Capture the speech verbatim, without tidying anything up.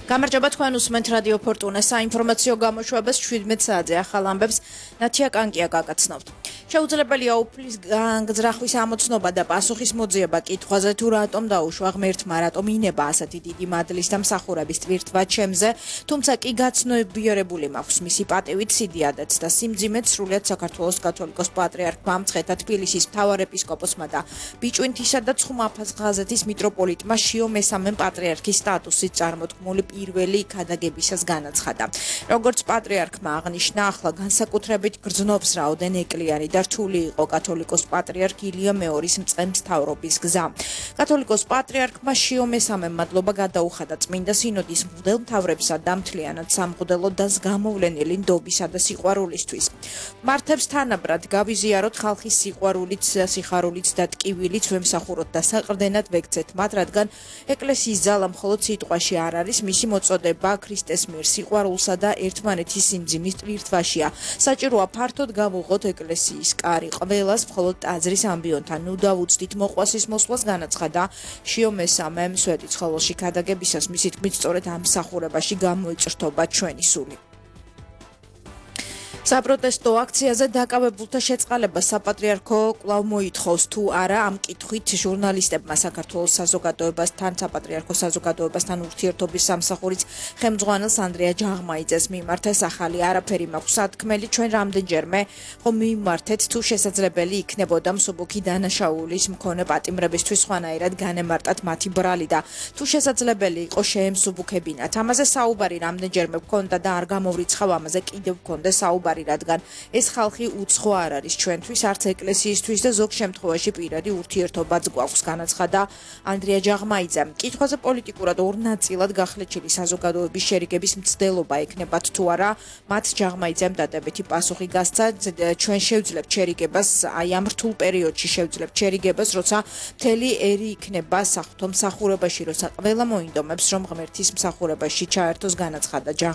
გამარჯობა თქვენ უსმენთ რადიო ფორტუნა საინფორმაციო გამოშვებას შვიდმეტ საათზე ახალ ამბებს ნათია კანკია გაგაცნობთ. შეუძლებელია უფლის გზრახვის ამოცნობა და პასუხის მოძიება კითხვაზე თუ რატომ დაუშვა ღმერთმა რატომ ინება ასეთი დიდი მადლის და მსახურების ტვირთვა ჩემზე, თუმცა კი გაცნობიერებული მაქვს მისი პატივით სიდიადეც და სიმძიმეც სრულიად საქართველოს კათოლიკოს პატრიარქმა მცხეთა თბილისის მთავარეპისკოპოსმა და ბიჭვინთისა და ცხუმაფხაზეთის მიტროპოლიტმა შიო მესამე პატრიარქის სტატუსით წარმოთქმული პირველი ქადაგებისას განაცხადა. როგორც პატრიარქმა აღნიშნა, ახლა განსაკუთრებით გრძნობს რაოდენ ეკლიანი და რთული იყო კათოლიკოს პატრიარქ ილია მეორის მწყემსთავრობის გზა. კათოლიკოს პატრიარქმა შიო მესამემ მადლობა გადაუხადა წმინდა სინოდის მღვდელმთავრებსა და მთლიანად სამღვდელო დასს გამოვლენილი ნდობისა და სიყვარულისთვის. მართებს თანაბრად გავიზიაროთ ხალხის სიყვარულიც, სიხარულიც და ტკივილიც ვემსახუროთ და საყრდენად ვექცეთ მათ, რადგან ეკლესიის ძალა მხოლოდ სიტყვაში არ არის, მისი მოწოდება ქრისტეს მიერ სიყვარულსა და ერთმანეთის სიმძიმის ტვირთვაშია. საჭიროა ფართოდ გავუღოთ ეკლესიის კარი ყველას მხოლოდ ტაძრის ამბიონთან. ნუ დავუცდით მოყვასის მოსვლას განაცხადა შიო მესამემ სვეტიცხოველში ქადაგებისას. მისი თქმით, სწორედ ამ მსახურებაში გამოიჭრთობა ჩვენი სული. საპროტესტო აქციაზე დაკავებულთა შეწყალებას საპატრიარქო კვლავ მოითხოვს თუ არა ამ კითხვით ჟურნალისტებმა საქართველოს საზოგადოებასთან საპატრიარქო საზოგადოებასთან ურთიერთობის სამსახურის ხელმძღვანელს ანდრია ჯაღმაიძეს მიმართეს ახალი არაფერი მაქვს სათქმელი ჩვენ რამდენჯერმე ხომ მიმართეთ თუ შესაძლებელი იქნებოდა მსუბუქი დანაშაულის მქონე პატიმრებისთვის სხვანაირად განემარტათ მათი ბრალი და თუ შესაძლებელი იყო შეემსუბუქებინათ ამაზე საუბარი რამდენჯერმე გქონდა და არ გამოვრიცხავ ამაზე კიდევ გქონდა საუბარი რადგან ეს ხალხი უცხო არ არის ჩვენთვის, არც ეკლესიისთვის და ზოგ შემთხვევაში პირადი ურთიერთობაც გვაქვს, განაცხადა ანდრია ჯაღმაიძემ. კითხვაზე პოლიტიკურად ორ ნაწილად გახლეჩილი საზოგადოების შერიგების მცდელობა ექნებათ თუ არა, მათ ჯაღმაიძემ დადებითი პასუხი გასცა. ჩვენ შევძლებთ შერიგებას, აი ამ რთულ პერიოდში შევძლებთ შერიგებას, როცა მთელი ერი იქნება საღვთო მსახურებაში, როცა ყველა მოინდომებს, რომ ღმერთის მსახურებაში ჩაერთოს, განაცხადა